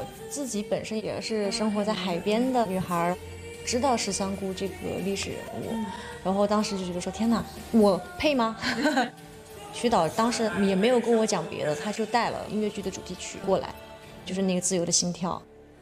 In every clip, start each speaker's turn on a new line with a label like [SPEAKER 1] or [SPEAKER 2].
[SPEAKER 1] 自己本身也是生活在海边的女孩，知道石香姑这个历史人物，然后当时就觉得说天哪，我配吗？徐导当时也没有跟我讲别的，他就带了音乐剧的主题曲过来，就是那个自由的心跳。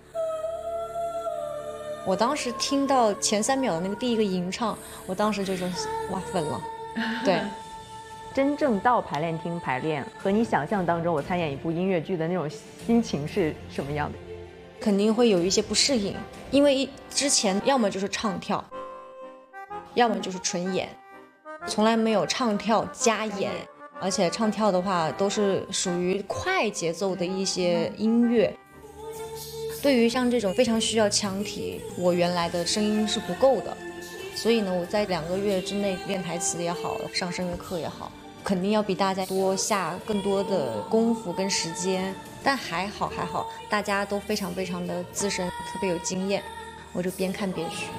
[SPEAKER 1] 我当时听到前3秒的那个第一个吟唱，我当时就说哇粉了。对，
[SPEAKER 2] 真正到排练厅排练和你想象当中我参演一部音乐剧的那种心情是什么样的？
[SPEAKER 1] 肯定会有一些不适应，因为之前要么就是唱跳，要么就是纯演，从来没有唱跳加演，而且唱跳的话都是属于快节奏的一些音乐。对于像这种非常需要腔体，我原来的声音是不够的，所以呢，我在2个月之内练台词也好，上声乐课也好，肯定要比大家多下更多的功夫跟时间。但还好，大家都非常的资深，特别有经验，我就边看边学。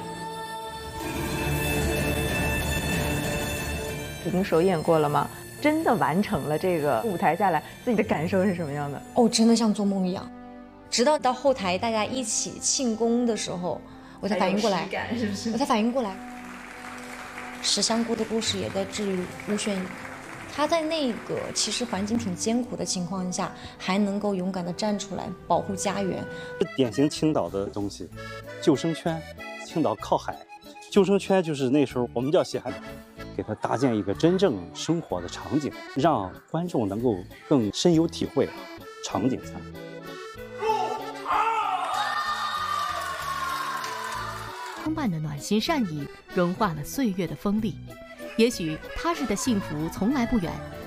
[SPEAKER 2] 已经首演过了吗？真的完成了这个舞台下来，自己的感受是什么样的？
[SPEAKER 1] 哦，真的像做梦一样。直到后台大家一起庆功的时候，我才反应过来，我才反应过来，石香姑的故事也在治愈乌炫影。他在那个其实环境挺艰苦的情况下，还能够勇敢地站出来保护家园，
[SPEAKER 3] 典型青岛的东西。救生圈，青岛靠海，救生圈就是那时候我们叫写海，给它搭建一个真正生活的场景，让观众能够更深有体会场景下。
[SPEAKER 4] 装扮的暖心善意融化了岁月的锋利，也许踏实的幸福从来不远，